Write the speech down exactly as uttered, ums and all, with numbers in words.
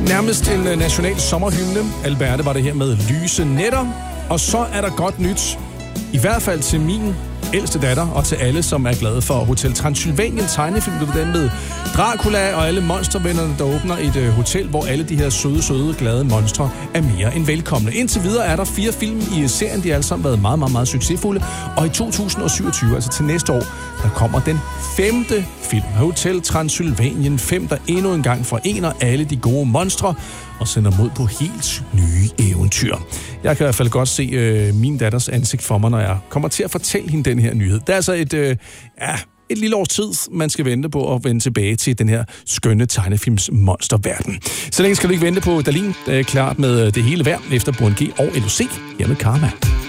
Nærmest en national sommerhymne. Alberte var det her med Lyse Nætter. Og så er der godt nyt. I hvert fald til min ældste datter, og til alle, som er glade for Hotel Transylvanien tegnefilm, den med Dracula og alle monstervennerne, der åbner et øh, hotel, hvor alle de her søde, søde, glade monstre er mere end velkomne. Indtil videre er der fire film i serien, de har alle sammen været meget, meget, meget succesfulde, og i to tusind og syvogtyve, altså til næste år, der kommer den femte film, Hotel Transylvanien fem, der endnu en gang forener alle de gode monstre og sender mod på helt nye eventyr. Jeg kan i hvert fald godt se øh, min datters ansigt for mig, når jeg kommer til at fortælle hende den her nyhed. Det er altså et, øh, ja, et lille års tid, man skal vente på at vende tilbage til den her skønne tegnefilms monsterverden. Så længe skal du ikke vente på Dalin, der er klart med det hele værd efter Burhan G og L O C her med Karma.